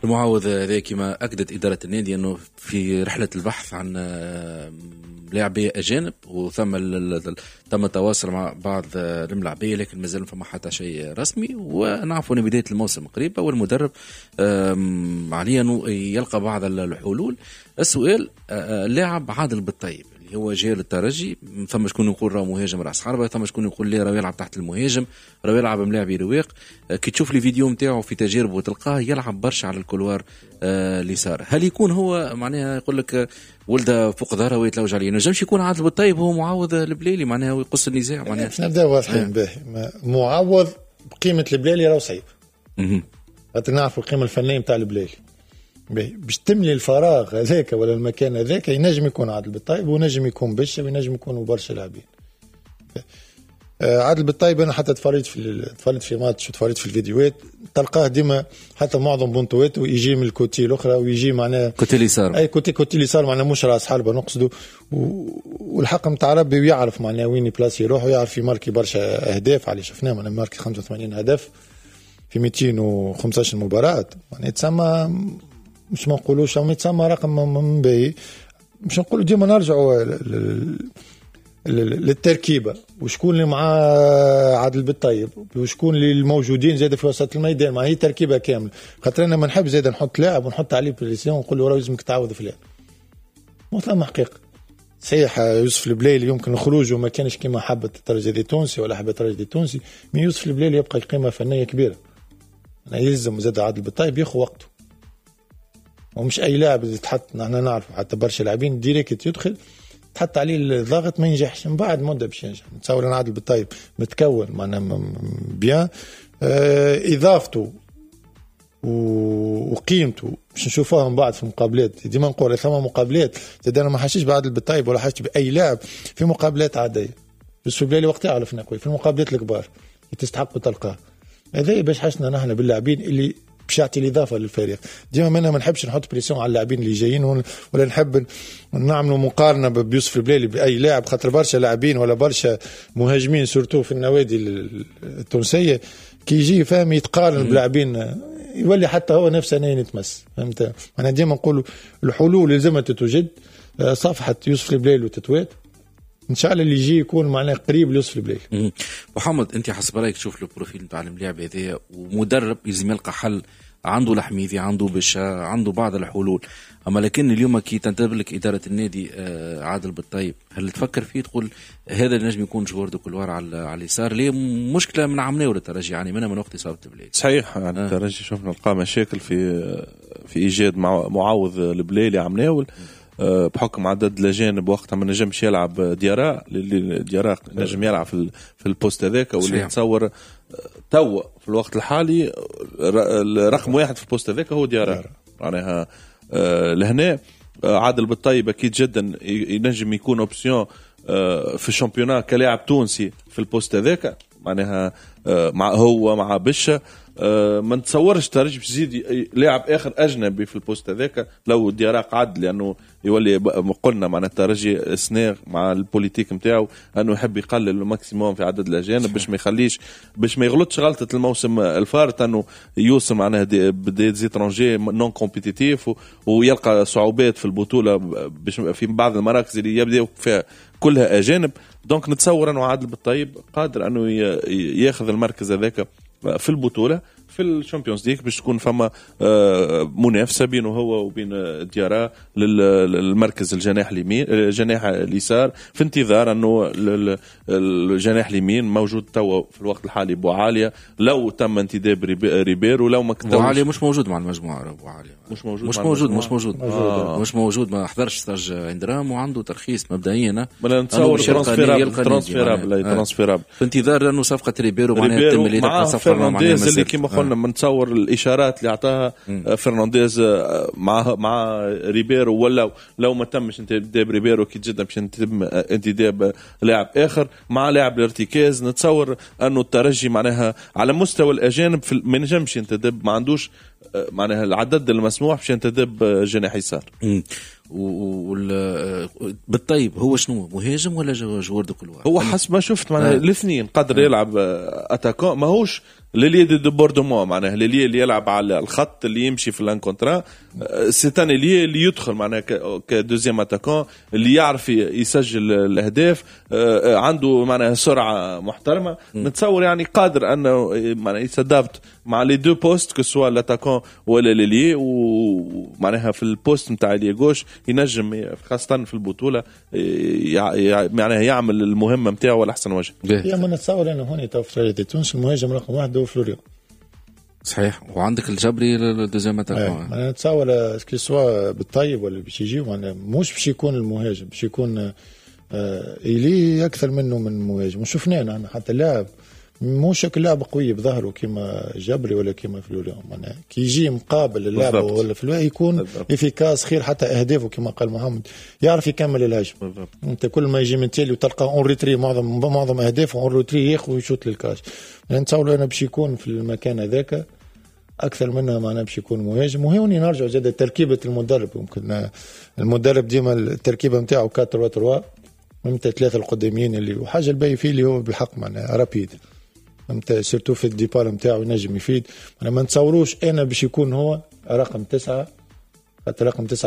المعاوض هذا كما أكدت إدارة النادي أنه في رحلة البحث عن لاعبية أجانب، وثم تم التواصل مع بعض الملاعبية، لكن ما زال فما حتى شيء رسمي. ونعرف أن بداية الموسم قريبة، والمدرب عليه أنه يلقى بعض الحلول. السؤال لاعب عادل بالطيب اللي هو جاي للترجي، ثم شكون يقول راه مهاجم راس حربة، ثم شكون يقول لي راه يلعب تحت المهاجم، راه يلعب ملاعب رواق. كي تشوف لي فيديو نتاعو في تجاربه وتلقاه يلعب برشا على الكولوار اليسار، هل يكون هو معناها يقول لك ولده فوق ظهره ويتلوج عليه؟ نجمش يكون عادل بالطيب هو معاوض البليلي معناها ويقص النزاع معناها؟ باش نبدا واضحين باهي. معاوض بقيمه البليلي راه صعيب، خاطر نعرف القيمه الفنيه نتاع البليلي. باش تملي الفراغ هذاك ولا المكان هذاك ينجم يكون عادل بالطيب، ونجم يكون بشا، وينجم يكونوا برشا لاعبين. عادل بالطيب انا حتى تفرجت في ماتش وتفرجت في الفيديوهات، تلقاه ديما حتى معظم بونتواته يجي من الكوتي الاخرى، ويجي معناه كوتي اليسار، اي كوتي اليسار معناه مش راس حربه نقصده. والحق نتاع ربي ويعرف معناه وين يبلاصي يروح، ويعرف يماركي برشا اهداف. عليه شفناه معناه ماركي 85 هدف في 215 مباراه، معناه تسمى مش ما نقولوش ما يتسمى رقم من باهي. مش نقولوا ديما نرجعوا للتركيبه، وشكون اللي مع عادل بالطيب، وشكون اللي الموجودين زاد في وسط الميدان. ما هي تركيبه كامله، خاطر انا ما نحب زاد نحط لاعب ونحط عليه بريسيون ونقول له راه لازمك تعوض فلان. مو ثم حقيقه صحيح. يوسف البليلي يمكن خروجه ما كانش كما حبت الترجي التونسي ولا حبت الترجي التونسي، من يوسف البليلي يبقى قيمه فنيه كبيره. انا يلزم زاد عادل بالطيب ياخذ وقته، ومش اي لاعب اللي تحط. نحن نعرف حتى برشا لاعبين ديريكت يدخل تحط عليه الضغط ما ينجحش، من بعد مده باش ينجح. نتصور ان عادل بالطيب متكون معنا بيان، اضافته وقيمته باش نشوفوها من بعد في المقابلات. ديما نقول ثم مقابلات زاد انا ما حاشيش بعادل بالطيب ولا حاشيش باي لاعب في مقابلات عاديه، بس في بلالي وقتها عرفنا كويس في المقابلات الكبار تستحقوا تلقاه. هذا باش حسنا نحن باللاعبين اللي باش يعطي الإضافة للفريق. ديما ما نحبش نحط بريسيون على اللاعبين اللي جايين، ولا نحب نعملوا مقارنة بيوسف البليلي بأي لاعب، خاطر برشا لاعبين ولا برشا مهاجمين سورتو في النوادي التونسية كي يجي فاهم يتقارن بلاعبين يولي حتى هو نفسه نين يتمس. فهمت؟ أنا ديما نقول الحلول لازم تتوجد. صفحة يوسف البليلي وتتوات ان شاء الله اللي يجي يكون معناه قريب ليوسف البليلي. محمد انت حسب رايك تشوف البروفيل نتاع اللاعب هذايا ومدرب يلزم يلقى حل، عنده الحميدي عنده بشا عنده بعض الحلول، اما لكن اليوم كي تنتبه لك اداره النادي عادل بالطيب، هل تفكر فيه تقول هذا اللي نجم يكون جوار دو كلوار على اليسار؟ ليه مشكله من عمناه ولا الترجي يعني منها من وقت اصابه البليلي؟ صحيح يعني الترجي شفنا لقى مشاكل في ايجاد معوض البليلي عمناول بحكم عدد الاجانب، وقتها ما نجمش يلعب ديارا نجم يلعب في البوست هذاك، واللي نتصور تو في الوقت الحالي رقم واحد في البوست هذاك هو ديارا. معناها لهنا عادل بالطيب اكيد جدا ينجم يكون اوبسيون في الشامبيونات كلاعب تونسي في البوست هذاك، معناها مع بشة. ما نتصورش ترجي بزيد لاعب اخر اجنبي في البوست هذاك لو ديارا قعد، لانه يولي قلنا معناتها الترجي سنير مع البوليتيك نتاعو انه يحب يقلل الماكسيموم في عدد الاجانب باش ما يغلطش غلطه الموسم الفارط انه يوصل معناها دي زيترونجي نون كومبيتيتيف ويلقى صعوبات في البطوله باش في بعض المراكز اللي يبداو فيها كلها اجانب. دونك نتصور انه عادل بالطيب قادر انه ياخذ المركز هذاك في البطوله في الشامبيونز ليج باش تكون فما منافسه بينه هو وبين ديارا للمركز الجناح اليمين الجناح اليسار، في انتظار انه الجناح اليمين موجود توا في الوقت الحالي بوعاليا. لو تم انتداب ريبيرو لو ما بوعاليا مش موجود مع المجموعه، بوعاليا مش موجود ما حضرش ستاج اندرام وعنده ترخيص مبدئيا. نتصور ترانسفيرابل في انتظار انه صفقه ريبيرو معناها تتم اللي صفقه فرنانديز اللي كما قلنا منتصور الاشارات اللي اعطاها فرنانديز مع ريبيرو، ولا لو ما تمش انتداب ريبيرو كي جدا باش يتم انتداب لاعب اخر مع لاعب الارتكاز. نتصور انه الترجي معناها على مستوى الاجانب ما نجمش ينتدب، ما عندوش معناها العدد المسموح باش ينتدب جناح يسار. بالطيب هو شنو مهاجم ولا جوار دو كل واحد؟ هو حسب ما شفت معناها الاثنين قدر يلعب اتاكون، ماهوش ليلي دو بوردومون معناها ليلي اللي يلعب على الخط اللي يمشي في الانكونترا، سيتان اللي يدخل معناها كدوزيام اتاكون اللي يعرف يسجل الاهداف، عنده معناها سرعه محترمه. نتصور يعني قادر انه معناها يتدابط مع لي دو بوست كسوا الاتاكون ولا ليلي، ومعناها في البوست نتاع لي غوش ينجم خاصه في البطوله معناها يعمل المهمه نتاعو على احسن وجه. يا ما نتصور انه هون في تونس المهاجم رقم 1 هو فلوريو. صحيح. وعندك الجبري الدوزيام اتاكون. انا نتصور اسكو سوا بالطيب ولا باش يجي مش باش يكون المهاجم، باش يكون إلي أكثر منه من مهاجم. وشفناه أنا حتى لاعب مو شكل لاعب قوي بظهره كيما جبري ولا كيما فلوريون، معناها كي يجي مقابل اللعب ولا في الواقع يكون افيكاس خير، حتى اهدافه كما قال محمد يعرف يكمل الهجم. انت كل ما يجي من تالي وتلقى اون ريتري معظم اهدافه اون ريتري ياخذ ويشوط للكاش. يعني نتصور انا باش يكون في المكان هذاك اكثر منها معناها باش يكون مهاجم. وهوني نرجع زاد تركيبه المدرب، يمكن المدرب ديما التركيبه نتاعو 4-3 ممتى 3 القداميين اللي وحاجه الباقي فيه اللي هو بالحق معناها رابيد ممتى سيرتو في الديبار نتاعو ينجم يفيد. انا ما نتصوروش انا باش يكون هو رقم 9 حتى رقم 9